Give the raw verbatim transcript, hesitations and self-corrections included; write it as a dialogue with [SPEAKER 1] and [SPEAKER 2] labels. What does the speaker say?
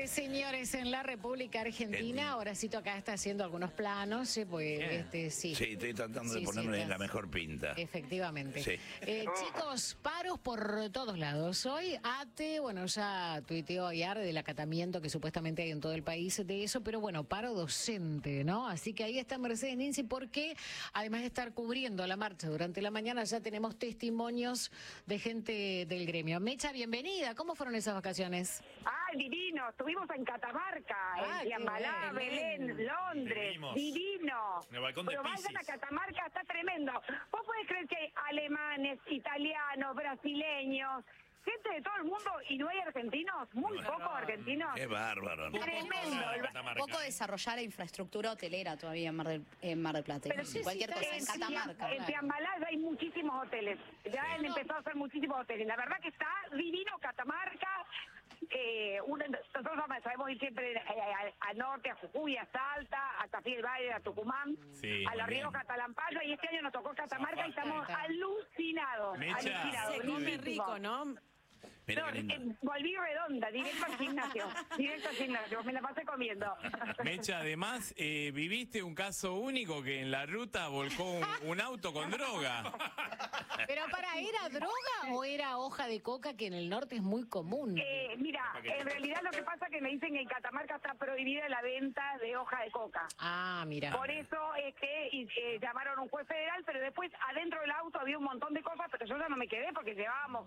[SPEAKER 1] Señores, señores, en la República Argentina, Horacito acá está haciendo algunos planos, eh, pues, este, sí.
[SPEAKER 2] Sí, estoy tratando de
[SPEAKER 1] Sí,
[SPEAKER 2] ponerme
[SPEAKER 1] sí,
[SPEAKER 2] en la mejor pinta.
[SPEAKER 1] Efectivamente.
[SPEAKER 2] Sí.
[SPEAKER 1] Eh, chicos, paros por todos lados. Hoy ATE, bueno, ya tuiteó ayer del acatamiento que supuestamente hay en todo el país de eso, pero bueno, paro docente, ¿no? Así que ahí está Mercedes Ninzi, porque además de estar cubriendo la marcha durante la mañana, ya tenemos testimonios de gente del gremio. Mecha, bienvenida. ¿Cómo fueron esas vacaciones?
[SPEAKER 3] ¡Ay, divino! Estuvimos en Catamarca,
[SPEAKER 1] Ah,
[SPEAKER 3] en Piambalá,
[SPEAKER 1] bueno,
[SPEAKER 3] Belén, Londres.
[SPEAKER 4] Vivimos.
[SPEAKER 3] Divino.
[SPEAKER 4] En el balcón de
[SPEAKER 3] Pero vayan
[SPEAKER 4] Piscis.
[SPEAKER 3] a Catamarca, está tremendo. ¿Vos podés creer que hay alemanes, italianos, brasileños, gente de todo el mundo y no hay argentinos? Muy pocos argentinos.
[SPEAKER 2] Qué bárbaro, ¿no?
[SPEAKER 3] Tremendo.
[SPEAKER 4] Catamarca.
[SPEAKER 5] Poco desarrollar la infraestructura hotelera todavía en Mar del, en Mar del Plata.
[SPEAKER 3] Pero
[SPEAKER 5] Sí, cualquier
[SPEAKER 1] sí,
[SPEAKER 5] cosa
[SPEAKER 1] en
[SPEAKER 5] en Catamarca.
[SPEAKER 3] En Piambalá ya hay muchísimos hoteles. Ya han empezado a hacer muchísimos hoteles. La verdad que está divino Catamarca. Eh, una, nosotros sabemos ir siempre eh, a, a norte, a Jujuy, a Salta, a Tafí del Valle, a Tucumán,
[SPEAKER 4] Sí,
[SPEAKER 3] a La
[SPEAKER 4] muy bien.
[SPEAKER 3] Rioja, a Talampaya, y este año nos tocó Catamarca y estamos
[SPEAKER 1] Zafaste.
[SPEAKER 3] alucinados.
[SPEAKER 4] Mecha.
[SPEAKER 3] alucinados.
[SPEAKER 1] Se come
[SPEAKER 3] lindísimo.
[SPEAKER 1] rico, ¿no?
[SPEAKER 2] Mira
[SPEAKER 3] No,
[SPEAKER 2] qué lindo.
[SPEAKER 3] eh, volví redonda, directo al gimnasio, directo al gimnasio, me la pasé comiendo.
[SPEAKER 4] Mecha, además, eh, viviste un caso único que en la ruta volcó un, un auto con droga.
[SPEAKER 1] Pero para, ¿era droga o era hoja de coca, que en el norte es muy común?
[SPEAKER 3] Eh, mira, en realidad lo que pasa es que me dicen que en Catamarca está prohibida la venta de hoja de coca.
[SPEAKER 1] Ah, mira.
[SPEAKER 3] Por eso es que eh, llamaron a un juez federal, pero después adentro del auto había un montón de cosas, pero yo ya no me quedé porque llevábamos